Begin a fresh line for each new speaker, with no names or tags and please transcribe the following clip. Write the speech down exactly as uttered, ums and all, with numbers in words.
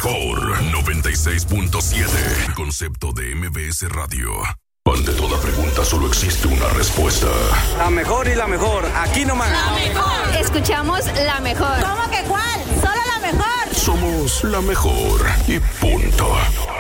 mejor noventa y seis punto siete. El concepto de M B S Radio. Ante toda pregunta solo existe una respuesta.
La mejor y la mejor. Aquí nomás.
La mejor.
Escuchamos la mejor.
¿Cómo que cuál? Solo la mejor.
Somos la mejor y punto.